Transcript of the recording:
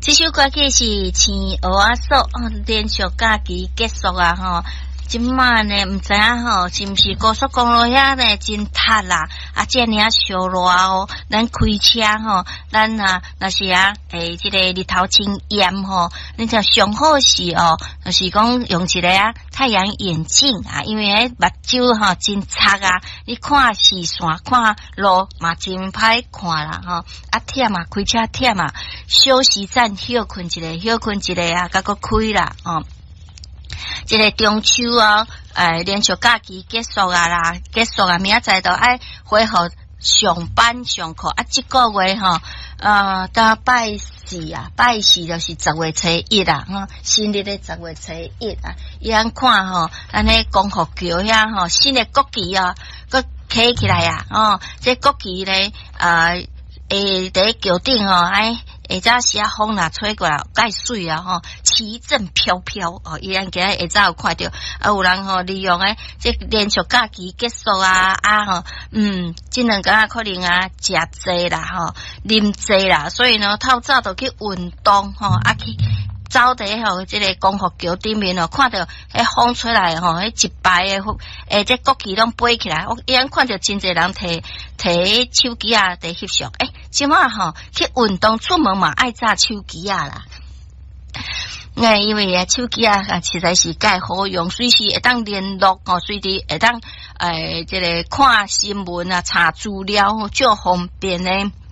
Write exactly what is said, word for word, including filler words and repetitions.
这首歌曲是《青蚵仔嫂》，哦，连续假期结束啊吼。今晚呢，唔知影吼，是毋是高速公路遐呢真塌啦？啊，这尔烧热哦，咱开车吼，咱啊那是啊，诶，这个日头真炎吼，你就上好是哦，就是讲用一个啊太阳眼镜啊，因为迄目睭吼真擦啊，你看视线看路嘛真歹看啦吼，啊忝啊，开车忝啊，休息站休困一下，休困一下啊，甲个开啦哦。这个中秋哦，诶，连续假期结束啊啦，结束啊，明仔载就爱恢复上班上课啊。这个月吼，呃，到拜四啊，拜四就是十月初一啦，吼，新历的十月初一啊。伊安看吼，咱迄光复桥遐吼，新的国旗啊，佮起起来啊，哦，这国旗咧，呃，诶，伫桥顶吼，哎。下早时啊，风若吹过来，介水啊吼，旗阵飘飘哦。伊咱今日下早有看到，啊有人吼利用诶，这连续假期结束啊啊吼，嗯，这两个啊可能啊食济啦吼，啉济啦，所以呢透早就去运动吼，啊去走伫吼这个光复桥顶面哦，看到迄风吹来吼，迄一排诶诶，这国旗拢飞起来，我伊咱看到真侪人摕摕手机啊伫翕相，诶，即马吼去运动出门嘛爱揸手机啊啦。诶，因为啊手机啊实在是介好用，随时会当联络哦，随时会当诶，这个看新闻啊、查资料，足方便诶。